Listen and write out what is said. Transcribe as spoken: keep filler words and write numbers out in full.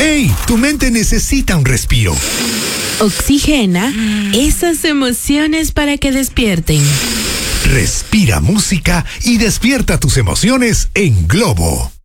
¡Ey! Tu mente necesita un respiro. Oxigena esas emociones para que despierten. Respira música y despierta tus emociones en Globo.